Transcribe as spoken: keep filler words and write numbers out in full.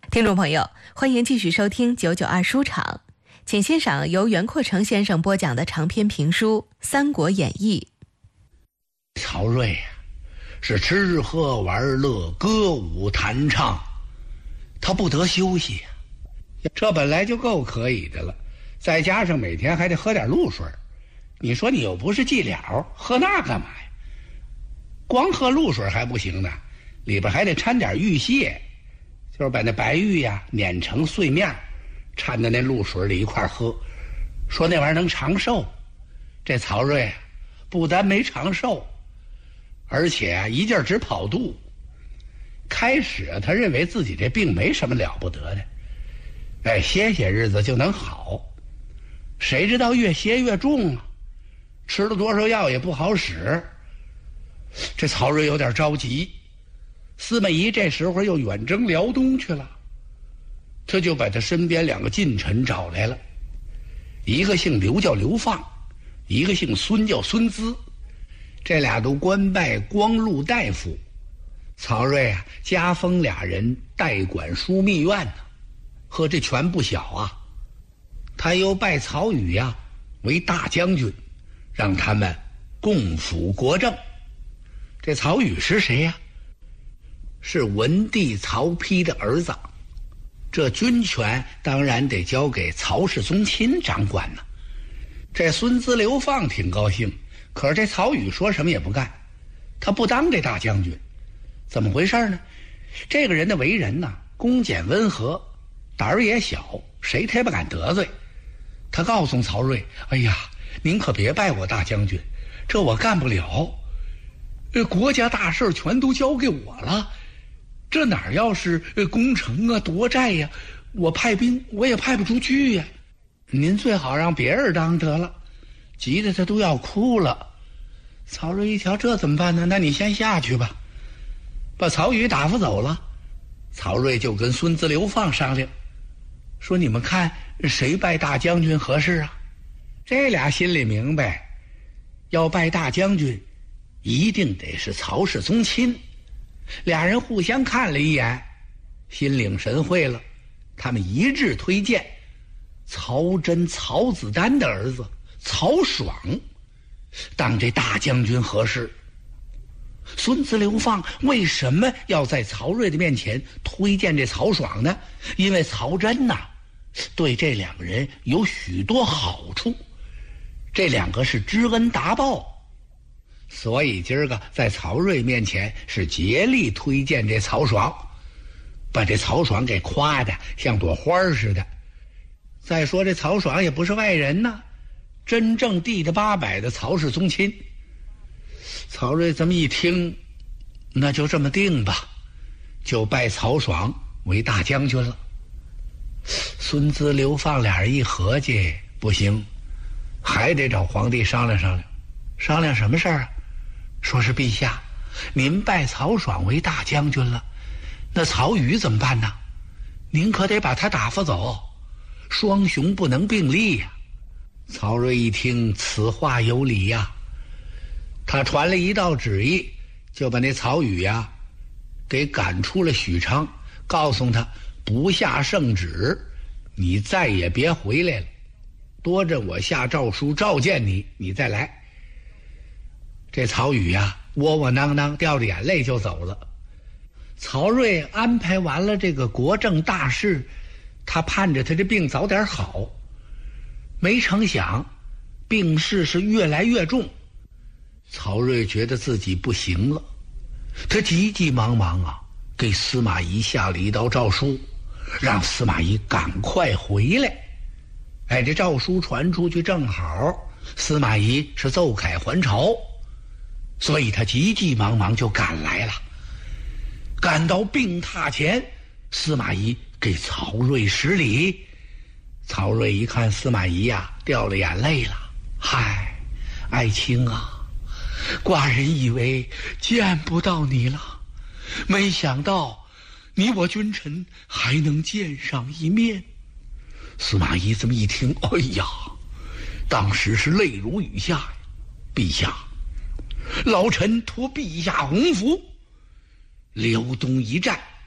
听众朋友，欢迎继续收听九九二书场，请欣赏由袁阔成先生播讲的长篇评书《三国演义》。 曹睿呀，是吃喝玩乐、歌舞弹唱，他不得休息呀。这本来就够可以的了，再加上每天还得喝点露水，你说你又不是伎俩，喝那干嘛呀？光喝露水还不行呢，里边还得掺点玉屑，就是把那白玉呀碾成碎面，掺在那露水里一块喝，说那玩意儿能长寿。这曹睿啊，不但没长寿，而且啊一劲儿直跑肚。开始啊，他认为自己这病没什么了不得的，哎，歇歇日子就能好。谁知道越歇越重啊，吃了多少药也不好使。这曹睿有点着急，司马懿这时候又远征辽东去了，他就把他身边两个近臣找来了，一个姓刘叫刘放，一个姓孙叫孙资，这俩都官拜光禄大夫。曹睿啊，加封俩人代管枢密院呢，呵，这权不小啊。他又拜曹宇呀、啊、为大将军，让他们共辅国政。这曹宇是谁呀、啊？是文帝曹丕的儿子，这军权当然得交给曹氏宗亲掌管呢。这孙资刘放挺高兴，可是这曹宇说什么也不干，他不当这大将军。怎么回事呢？这个人的为人呢，恭俭温和，胆儿也小，谁他也不敢得罪。他告诉曹睿：哎呀，您可别拜我大将军，这我干不了，国家大事全都交给我了，这哪要是攻城啊夺寨呀、啊，我派兵我也派不出去呀、啊、您最好让别人当得了。急得他都要哭了。曹睿一瞧，这怎么办呢？那你先下去吧，把曹宇打发走了。曹睿就跟孙资刘放商量，说你们看谁拜大将军合适啊？这俩心里明白，要拜大将军一定得是曹氏宗亲。俩人互相看了一眼，心领神会了，他们一致推荐曹真曹子丹的儿子曹爽当这大将军合适。孙资刘放为什么要在曹睿的面前推荐这曹爽呢？因为曹真呐、啊，对这两个人有许多好处，这两个是知恩达报，所以今儿个在曹睿面前是竭力推荐这曹爽，把这曹爽给夸的像朵花似的。再说这曹爽也不是外人呐，真正地的八百的曹氏宗亲。曹睿这么一听，那就这么定吧，就拜曹爽为大将军了。孙资刘放俩人一合计，不行，还得找皇帝商量商量。商量什么事儿啊？说是陛下，您拜曹爽为大将军了，那曹宇怎么办呢？您可得把他打发走，双雄不能并立呀、啊。曹睿一听，此话有理呀、啊，他传了一道旨意，就把那曹宇呀、啊、给赶出了许昌，告诉他不下圣旨，你再也别回来了，多着我下诏书召见你，你再来。这曹宇呀、啊，窝窝囊囊，掉着眼泪就走了。曹睿安排完了这个国政大事，他盼着他这病早点好，没成想病势是越来越重。曹睿觉得自己不行了，他急急忙忙啊，给司马懿下了一道诏书，让司马懿赶快回来。哎，这诏书传出去正好，司马懿是奏凯还朝，所以他急急忙忙就赶来了。赶到病榻前，司马懿给曹睿施礼。曹睿一看司马懿呀、啊，掉了眼泪了。嗨，爱卿啊，寡人以为见不到你了，没想到你我君臣还能见上一面。司马懿这么一听，哎呀，当时是泪如雨下。陛下，老臣托陛下洪福，辽东一战